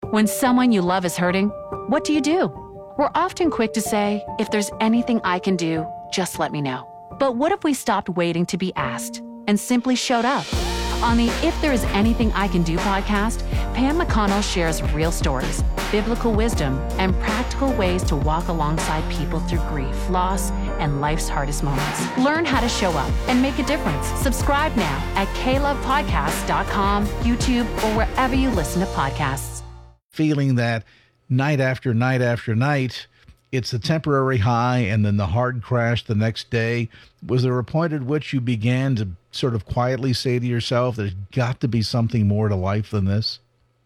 When someone you love is hurting, what do? We're often quick to say, if there's anything I can do, just let me know. But what if we stopped waiting to be asked and simply showed up? On the If There Is Anything I Can Do podcast, Pam McConnell shares real stories, biblical wisdom, and practical ways to walk alongside people through grief, loss, and life's hardest moments. Learn how to show up and make a difference. Subscribe now at klovepodcast.com, YouTube, or wherever you listen to podcasts. Feeling that night after night after night, it's a temporary high and then the hard crash the next day. Was there a point at which you began to sort of quietly say to yourself, there's got to be something more to life than this?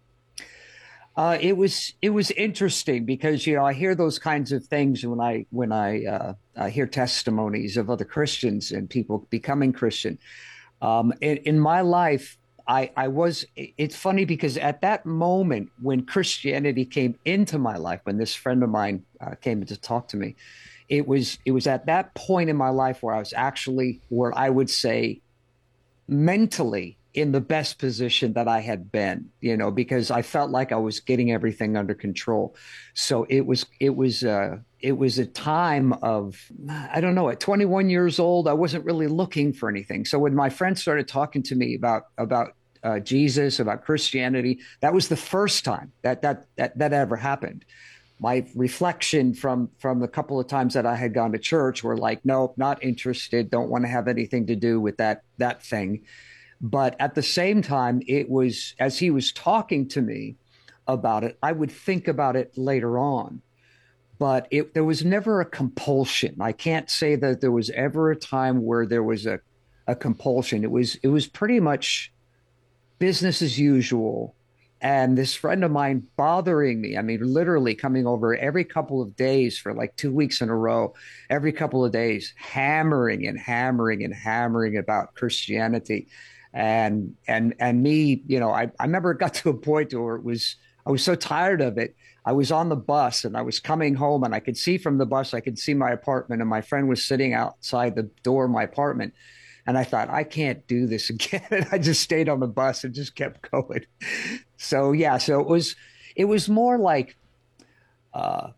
It was interesting because, I hear those kinds of things when I hear testimonies of other Christians and people becoming Christian. In my life, it's funny because at that moment when Christianity came into my life, when this friend of mine came to talk to me, it was at that point in my life where I was actually, where I would say, mentally in the best position that I had been, because I felt like I was getting everything under control. So it was a time of, I don't know, at 21 years old, I wasn't really looking for anything. So when my friends started talking to me about Jesus, about Christianity, that was the first time that ever happened. My reflection from the couple of times that I had gone to church were like, nope, not interested, don't want to have anything to do with that thing. But at the same time, it was, as he was talking to me about it, I would think about it later on. But there was never a compulsion. I can't say that there was ever a time where there was a compulsion. It was pretty much business as usual. And this friend of mine bothering me, I mean, literally coming over every couple of days for like 2 weeks in a row, every couple of days, hammering about Christianity. And me, I remember it got to a point where I was so tired of it. I was on the bus and I was coming home and I could see from the bus, I could see my apartment, and my friend was sitting outside the door of my apartment. And I thought, I can't do this again. And I just stayed on the bus and just kept going. So it was more like I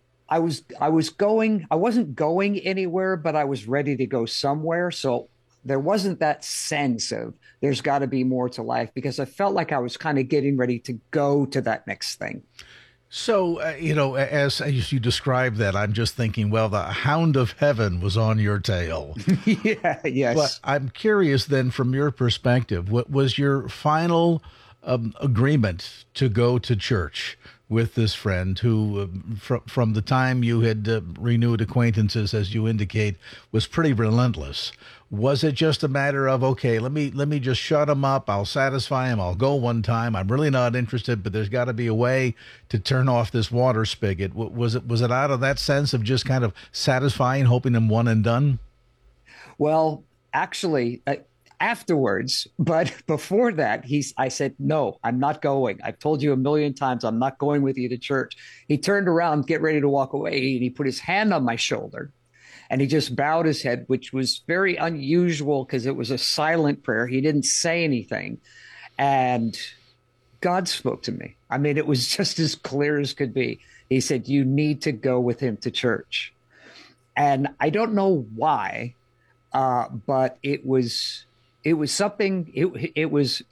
wasn't going anywhere, but I was ready to go somewhere. So there wasn't that sense of there's got to be more to life, because I felt like I was kind of getting ready to go to that next thing. So, as you described that, I'm just thinking, well, the hound of heaven was on your tail. Yeah, yes. But I'm curious then, from your perspective, what was your final agreement to go to church with this friend who, from the time you had renewed acquaintances, as you indicate, was pretty relentless? Was it just a matter of, okay, let me just shut him up, I'll satisfy him, I'll go one time, I'm really not interested, but there's got to be a way to turn off this water spigot? Was it out of that sense of just kind of satisfying, hoping him one and done? Well, actually, afterwards, but before that, I said, no, I'm not going. I've told you a million times, I'm not going with you to church. He turned around, get ready to walk away, and he put his hand on my shoulder. And he just bowed his head, which was very unusual because it was a silent prayer. He didn't say anything. And God spoke to me. I mean, it was just as clear as could be. He said, you need to go with him to church. And I don't know why, but it was something, it was,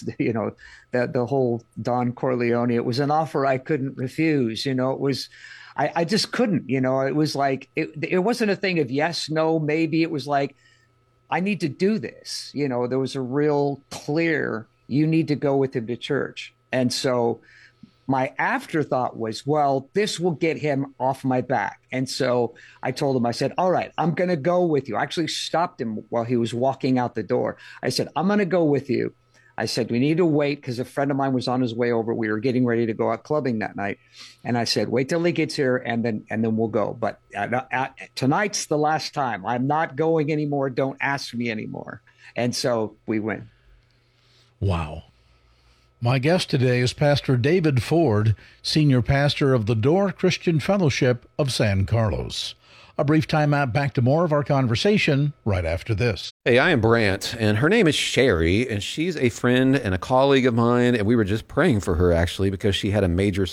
the whole Don Corleone, it was an offer I couldn't refuse. It was, I just couldn't, it was like, it wasn't a thing of yes, no, maybe. It was like, I need to do this. There was a real clear, you need to go with him to church. And so my afterthought was, well, this will get him off my back. And so I told him, I said, all right, I'm going to go with you. I actually stopped him while he was walking out the door. I said, I'm going to go with you. I said, we need to wait because a friend of mine was on his way over. We were getting ready to go out clubbing that night. And I said, wait till he gets here and then we'll go. But tonight's the last time. I'm not going anymore. Don't ask me anymore. And so we went. Wow. My guest today is Pastor David Ford, Senior Pastor of the Door Christian Fellowship of San Carlos. A brief time out, back to more of our conversation right after this. Hey, I am Brant, and her name is Sherry, and she's a friend and a colleague of mine, and we were just praying for her, actually, because she had a major